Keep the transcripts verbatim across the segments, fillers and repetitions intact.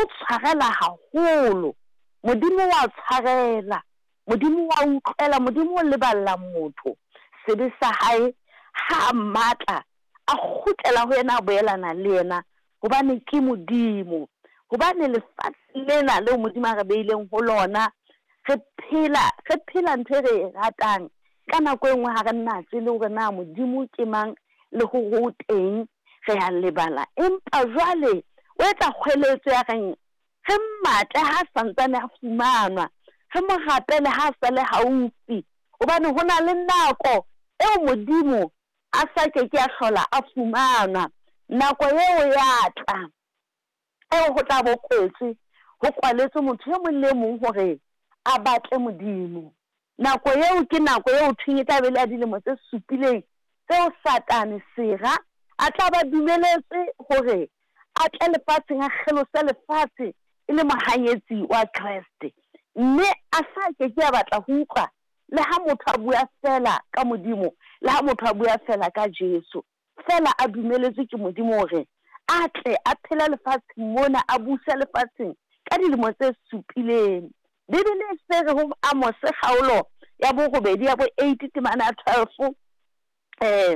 tshwarela haholo modimo wa tshwarela modimo wa utlwela modimo o leballa motho sebe sa hae ha matla a khutlela ho yena a boelana le yena hobane ke modimo hobane lefatshe lena le modimo a re beileng ho lona re phela re phela ntho re ratang ka nako engwe ha re nna tse le hore na modimo ke mang le ho go teng re ya lebala empa jwale o etla kgweletso ya reng re mmate ha santsane a fumanwa re mo rapele ha sa le haufi hobane hona le nako eo modimo a sa ke ke a hlola a fumanwa nako eo ya tla eo ho tla bokwetse ho kwaletse motho yo mong le mong hore a batle modimo nako eo ke nako eo thweng tla bele a dilemo tse supileng tseo satane sera a tla ba dumeletse hore a tle lefatsheng a kgelose lefatshe e le mohanyetsi wa Kriste mme a sa ke ke a batla ho utlwa le ha motho a bua fela ka modimo le ha motho a bua fela ka Jesu fela a dumeletse ke modimo hore a tle a phela lefatsheng mona a busa lefatsheng ka dilemo tse supileng Bibele e se re ho Amos kgaolo ya bo robedi ya bo eight temana twelve eh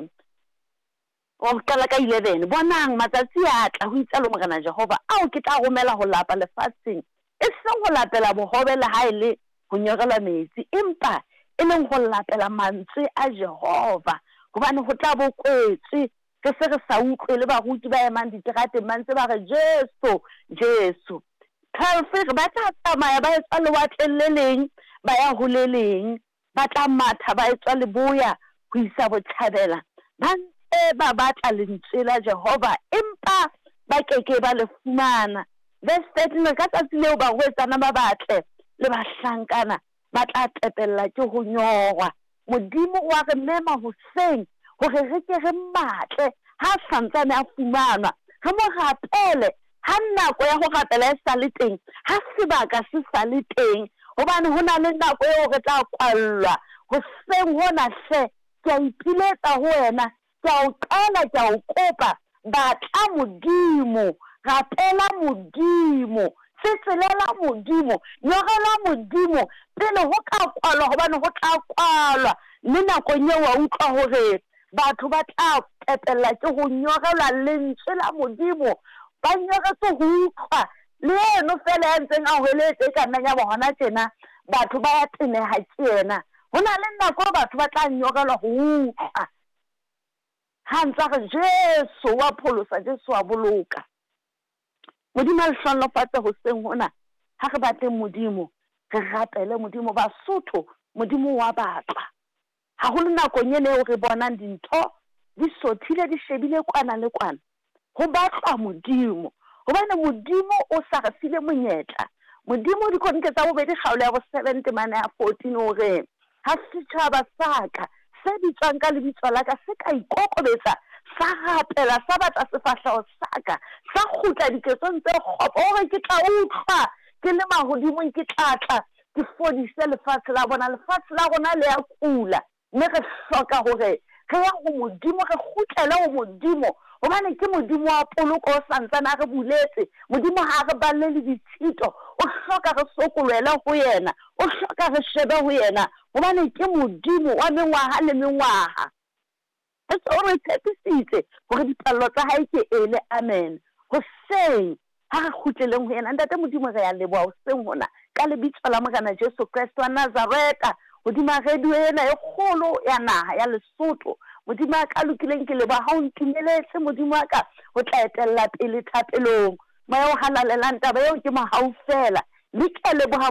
o qala ka eleven bonang matsatsi a tla ho itsalo morena Jehova ao ke tla romela ho lapa lefatsheng e seng ho lapela bohobe le ha ile ho nyorela metsi empa e leng ho lapela mantswe a Jehova hobane ho tla bo kwetse ke se re sa utlwe le baruti ba emang diterate mantse ba re Jesu Jesu twelve re ba tla tsamaya ba etsa le watleleleng ba ya ho leleng ba tla matha ba etsa le boya ho isa bothabela ba e ba batla lentswe la Jehova empa ba keke ba le fumana verse thirteen ka tsatsi leo ba hoetsana ba batle le bahlankana ba tla tepella ke ho nyorwa modimo wa re mema hoseng hore re ke re matle ha santsane a fumanwa re mo rapele ha nako ya ho rapela e sa le teng ha sebaka se sa le teng hobane hona le nako eo re tla kwallwa hoseng hona se ke a ipiletsa ho wena ke a o qala ke a o kopa batla modimo rapela modimo tselela modimo nyorela modimo pele ho ka kwalwa hobane ho tla kwalwa le nako eo wa utlwa hore batho ba tla tepella ke ho nyorela lentswe la modimo ba nyoretse ho utlwa le eno fela a ntseng a hweletse ka nna ya bona tjena batho ba ya teneha ke yena hona le nako batho ba tla nyorela ho utlwa ha ntsa re Jesu wa pholosa Jesu wa boloka modimo a hlonolofatsa ho seng hona ha re batle modimo re rapele modimo Basotho modimo wa batla ha ho le nako nyene eo re bonang dintho di sothile di shebile kwana le kwana ho batla modimo hobane modimo o sa re file monyetla modimo di konke tsa bobedi kgaolo ya bo seven temana ya fourteen hore ha setjhaba saka se bitswang ka lebitso la ka se ka ikokobetsa sa rapela sa batla sefahleho saka sa khutla diketsong tse kgopo hore ke tla utlwa ke le mahodimong ke tlatla ke fodise lefatshe la bona lefatshe la rona le ya kula mme re hloka hore re ya ho modimo re khutlele ho modimo hobane ke modimo wa poloko o santsana re buletse modimo ha re balle le ditshito o hloka re sokolwela ho yena o hloka re shebe ho yena hobane ke modimo wa mengwaha le mengwaha e tsore tshepisitse hore dipallo tsa hae ke ele amen ho seng ha re khutleleng ho yena ntate modimo re ya leboha ho seng hona ka lebitso la morena Jesu Kristo wa Nazareta modimo radio ena e kgolo ya naha ya Lesotho modimo ka lokileng ke leba ha o ntumeletse modimo ka ho tla etella pele thapelong ma yo halalela ntaba eo ke mo haufela le ke leboha